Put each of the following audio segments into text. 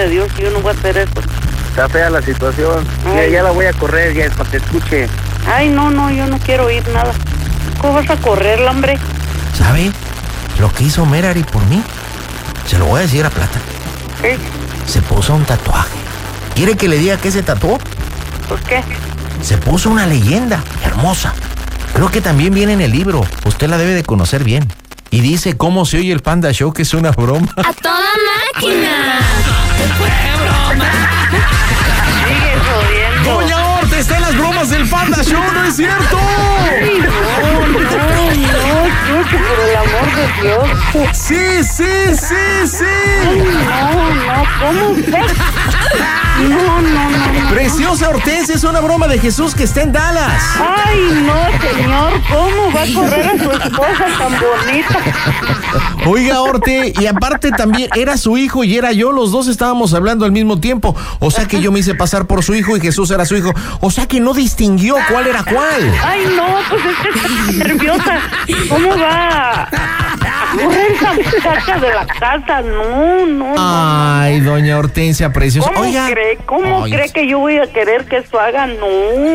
a Dios, yo no voy a hacer eso. Está fea la situación. Ya la voy a correr, ya, para que escuche. Ay, no, yo no quiero oír nada. ¿Cómo vas a correr, hombre? ¿Sabe lo que hizo Merari por mí? Se lo voy a decir a Plata. ¿Qué? Se puso un tatuaje. ¿Quiere que le diga qué se tatuó? ¿Por qué? Se puso una leyenda hermosa. Creo que también viene en el libro. Usted la debe de conocer bien. Y dice cómo se oye el Panda Show, que es una broma. ¡A toda máquina! ¡Fue broma! Sigue jodiendo. ¡Doña Horta está en las bromas del Panda Show! ¡No es cierto! Ay, no, Chucho, por el amor de Dios. ¡Sí! Ay, no, ¿cómo estás? No. Preciosa Hortensia, es una broma de Jesús que está en Dallas. Ay, no, señor, ¿cómo va a correr a su esposa tan bonita? Oiga, Horte, y aparte también era su hijo y era yo, los dos estábamos hablando al mismo tiempo. O sea que yo me hice pasar por su hijo y Jesús era su hijo. O sea que no distinguió cuál era cuál. Ay, no, pues es que está nerviosa. ¿Cómo va a correr esa muchacha de la casa? No. Ay, doña Hortensia preciosa. ¿Cómo Oiga. ¿Cómo cree que yo voy a querer que eso haga? No.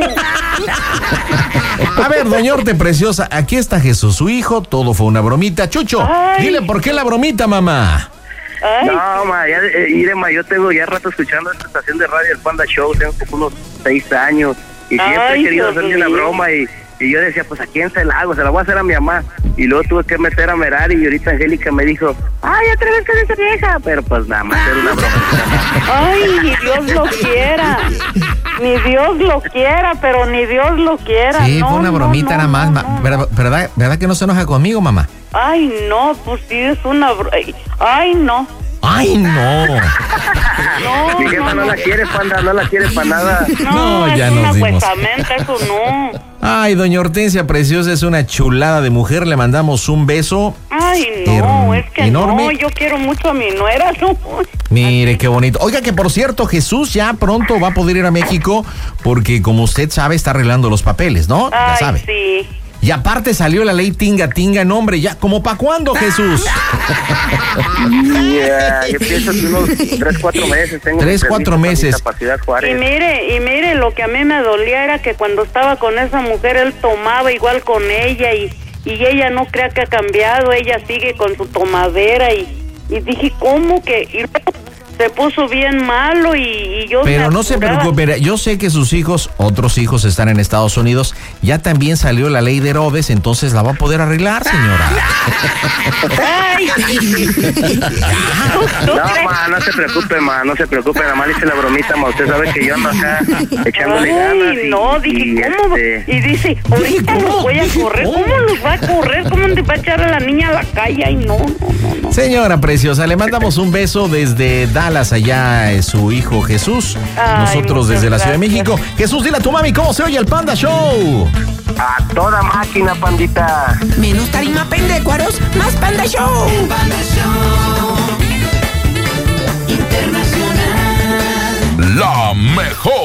A ver, doña Horte preciosa, aquí está Jesús, su hijo, todo fue una bromita. Chucho, dile por qué la bromita, mamá. Ay. No, ma, yo tengo ya rato escuchando esta estación de radio, el Panda Show, tengo como unos 6 años, y siempre he querido hacerle una broma, y yo decía, pues, ¿a quién se la hago? Se la voy a hacer a mi mamá. Y luego tuve que meter a Merari, y ahorita Angélica me dijo, ay, otra vez con esa vieja. Pero pues nada más era una broma. Ay, ni Dios lo quiera. Ni Dios lo quiera, pero ni Dios lo quiera. Sí, fue una bromita nada más. ¿Verdad que no se enoja conmigo, mamá? Ay, no, pues sí es una... Ay, no. ¡Ay, no! Mi jefa no la quiere, Panda, no la quiere para nada. No, ya es nos una dimos. huesamenta, eso no. Ay, doña Hortensia preciosa, es una chulada de mujer, le mandamos un beso. Ay, no, es que enorme. no, yo quiero mucho a mi nuera, no. Mire, qué bonito. Oiga, que por cierto, Jesús ya pronto va a poder ir a México porque, como usted sabe, está arreglando los papeles, ¿no? Ya sabe. Sí. Y aparte salió la ley tinga, nombre, ya, ¿como para cuándo, Jesús? Yo pienso que unos 3-4 meses tengo. 3-4 meses. Y mire, lo que a mí me dolía era que cuando estaba con esa mujer, él tomaba igual con ella y ella no crea que ha cambiado, ella sigue con su tomadera y dije, ¿cómo que? Y luego se puso bien malo y yo... Pero no se preocupe, yo sé que sus hijos, otros hijos están en Estados Unidos, ya también salió la ley de Herodes, entonces la va a poder arreglar, señora. Ay. No, ma, no se preocupe, nada más hice la bromita, ma, usted sabe que yo ando acá echándole ganas. No, dije, ¿cómo? Y dice, ahorita los voy a correr, ¿cómo los va a correr? ¿Cómo te va a echar a la niña a la calle? Ay, no. Señora preciosa, le mandamos un beso desde Dallas, allá es su hijo Jesús. Nosotros desde la Ciudad de México. Jesús, dile a tu mami cómo se oye el Panda Show. A toda máquina, pandita. Menos tarima, pendecuaros, más Panda Show. El Panda Show Internacional. La mejor.